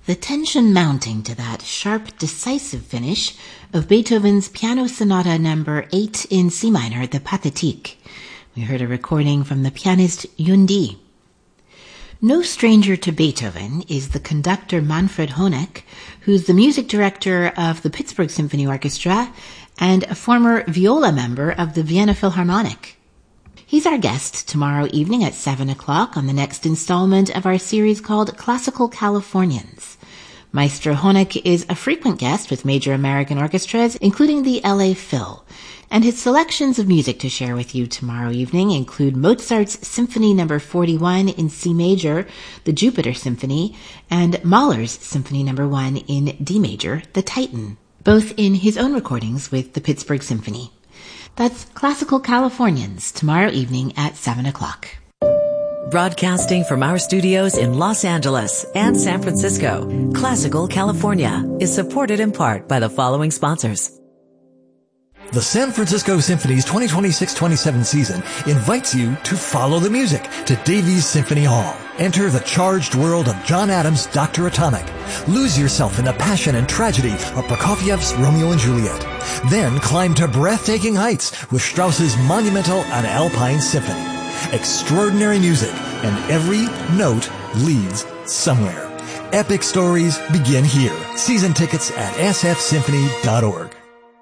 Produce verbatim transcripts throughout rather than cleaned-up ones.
the tension mounting to that sharp, decisive finish of Beethoven's Piano Sonata number eight in C minor, the Pathétique. We heard a recording from the pianist Yundi. No stranger to Beethoven is the conductor Manfred Honeck, who's the music director of the Pittsburgh Symphony Orchestra and a former viola member of the Vienna Philharmonic. He's our guest tomorrow evening at seven o'clock on the next installment of our series called Classical Californians. Maestro Honeck is a frequent guest with major American orchestras, including the L A Phil, and his selections of music to share with you tomorrow evening include Mozart's Symphony number forty-one in C major, the Jupiter Symphony, and Mahler's Symphony number one in D major, the Titan, both in his own recordings with the Pittsburgh Symphony. That's Classical Californians tomorrow evening at seven o'clock. Broadcasting from our studios in Los Angeles and San Francisco, Classical California is supported in part by the following sponsors. The San Francisco Symphony's twenty twenty-six twenty-seven season invites you to follow the music to Davies Symphony Hall. Enter the charged world of John Adams' Doctor Atomic. Lose yourself in the passion and tragedy of Prokofiev's Romeo and Juliet. Then climb to breathtaking heights with Strauss's monumental and Alpine Symphony. Extraordinary music, and every note leads somewhere. Epic stories begin here. Season tickets at s f symphony dot org.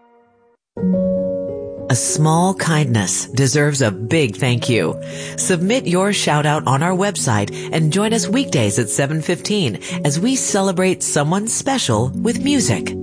A small kindness deserves a big thank you. Submit your shout out on our website and join us weekdays at seven fifteen as we celebrate someone special with music.